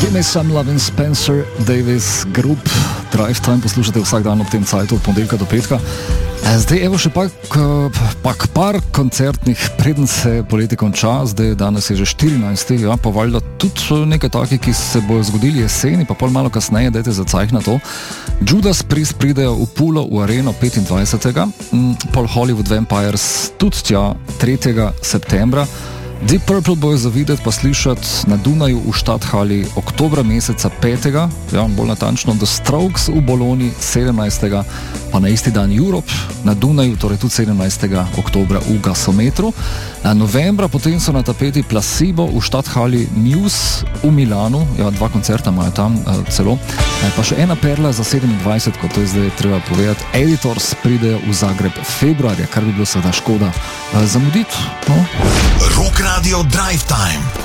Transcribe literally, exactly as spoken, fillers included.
Give me some love in Spencer Davis Group. Drive Time poslušate vsak dan ob tem cajtu od ponedeljka do petka. Zdaj evo še pak, pak par koncertnih, preden se poletje konča. Zdaj danes je že štirinajsti, ja, pa valjda tudi nekaj takih, ki se bojo zgodili jeseni, pa pol malo kasneje, dajte za cajh na to. Judas Priest pridejo v Pulo v Areno petindvajsetega Pol Hollywood Vampires tudi tja tretjega septembra. Deep Purple bojo zavideti pa slišati na Dunaju v Stadthali oktobra meseca petega Ja, bolj natančno The Strokes v Bologni sedemnajstega pa na isti dan Europe na Dunaju, torej tudi sedemnajstega oktobra v Gasometru. Na novembra potem so na tapeti Placebo v Stadthali, Muse v Milanu, ja, dva koncerta imajo tam uh, celo. E, pa še ena perla za sedemindvajset, kot to je zdaj treba povedati. Editors pridejo v Zagreb februarja, kar bi bilo seveda škoda uh, zamuditi. No? Rock Radio Drive Time.